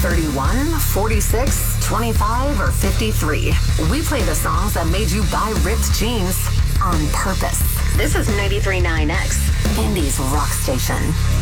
31, 46, 25, or 53. We play the songs that made you buy ripped jeans on purpose. This is 93.9X, Indy's rock station.